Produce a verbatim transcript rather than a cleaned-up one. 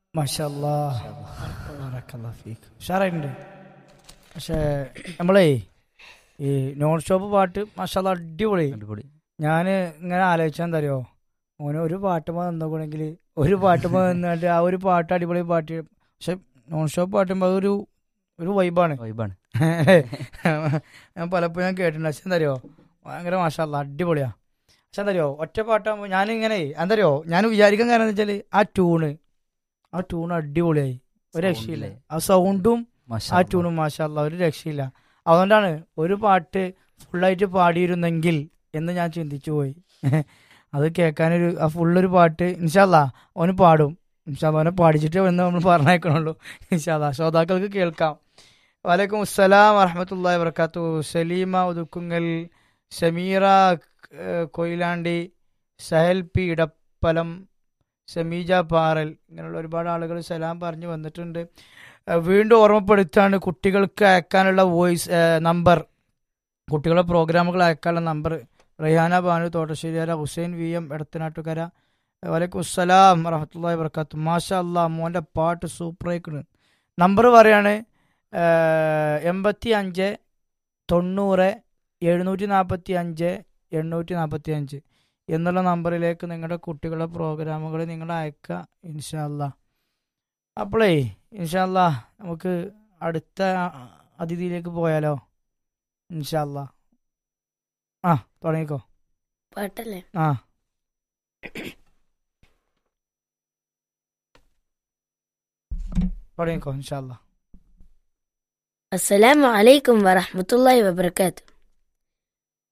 മാഷാ അല്ലാഹ്. ബറക്കല്ലാഹു ഫീക്ക്. ഉഷാറായിട്ടുണ്ട്. പക്ഷേ നമ്മളേ ഈ നോൺ സ്റ്റോപ്പ് പാട്ട് മാഷാ അല്ലാഹ് അടിപൊളി. അടിപൊളി. ഞാൻ ഇങ്ങനെ ആലോചിച്ചാൽ എന്താ അറിയോ, ഓനെ ഒരു പാട്ടുമ്പോൾ നിന്നോണെങ്കിൽ ഒരു പാട്ടുമ്പോൾ നിന്നിട്ട് ആ ഒരു പാട്ട് അടിപൊളി പാട്ട്. പക്ഷെ നോൺ സ്റ്റോപ്പ് പാട്ടുമ്പോൾ അതൊരു ഒരു വൈബാണ്. വൈബാണ്. ഞാൻ പലപ്പോഴും ഞാൻ കേട്ടിട്ടുണ്ട്. പക്ഷെ എന്താ അറിയോ, ഭയങ്കര മാഷാ അല്ലാഹ് അടിപൊളിയാ. പക്ഷെ എന്താ അറിയോ, ഒറ്റ പാട്ടാകുമ്പോൾ ഞാനിങ്ങനെ എന്താ അറിയോ ഞാൻ വിചാരിക്കാൻ കാരണം എന്താ വെച്ചാൽ ആ ട്യൂണ് ആ ട്യൂൺ അടിപൊളിയായി, ഒരു രക്ഷയില്ല. ആ സൗണ്ടും മാഷാ ആ അല്ലാ. ട്യൂണും മാഷാ അല്ലാഹ് ഒരു രക്ഷയില്ല. അതുകൊണ്ടാണ് ഒരു പാട്ട് ഫുള്ളായിട്ട് പാടിയിരുന്നെങ്കിൽ എന്ന് ഞാൻ ചിന്തിച്ചു പോയി. അത് കേൾക്കാനൊരു ആ ഫുള്ളൊരു പാട്ട് ഇൻഷാ അല്ലാഹ് ഓന് പാടും. ഇൻഷാ അല്ലാഹ് ഓനെ പാടിച്ചിട്ട് എന്ന് നമ്മൾ പറഞ്ഞേക്കണുള്ളൂ. ഇൻഷാ അല്ലാഹ് ശ്രോതാക്കൾക്ക് കേൾക്കാം. വലൈക്കും അസ്സലാം വറഹ്മത്തുള്ളാഹി വബറകാതുഹു. സലീമ ഉദുക്കുങ്ങൽ, സമീറ ഏഹ്, കൊയിലാണ്ടി, സഹൽ പി ഇടപ്പലം, സമീജ പാറൽ, ഇങ്ങനെയുള്ള ഒരുപാട് ആളുകൾ സലാം പറഞ്ഞു വന്നിട്ടുണ്ട്. ഏഹ്, വീണ്ടും ഓർമ്മപ്പെടുത്താണ് കുട്ടികൾക്ക് അയക്കാനുള്ള വോയിസ് നമ്പർ, കുട്ടികളുടെ പ്രോഗ്രാമുകൾ അയക്കാനുള്ള number റയ്ഹാന Banu തോട്ടശ്ശേരിയര, Hussain V M Edathanattukara. വലൈക്കും അസ്സലാം വറഹ്മത്തുള്ളാഹി വബറകാതുഹു. മാഷാ അല്ലാഹ് മോൻ്റെ പാട്ട് സൂപ്പറായിക്കണ്. നമ്പർ പറയാണ് എൺപത്തി അഞ്ച് തൊണ്ണൂറ് എഴുന്നൂറ്റി നാൽപ്പത്തി അഞ്ച് എണ്ണൂറ്റി നാൽപ്പത്തി അഞ്ച് എന്നുള്ള നമ്പറിലേക്ക് നിങ്ങളുടെ കുട്ടികളുടെ പ്രോഗ്രാമുകൾ നിങ്ങൾ അയക്കുക ഇൻഷാ അല്ലാഹ്. അപ്പോളേ ഇൻഷാ അല്ലാഹ് നമുക്ക് അടുത്ത അതിഥിയിലേക്ക് പോയാലോ? ഇൻഷാ അല്ലാഹ്. ആ തുടങ്ങിക്കോ. പാട്ടല്ലേ? ആ തുടങ്ങിക്കോ ഇൻഷാ അല്ലാഹ്. അസ്സലാമു അലൈക്കും വറഹ്മത്തുള്ളാഹി വബറകാതുഹു.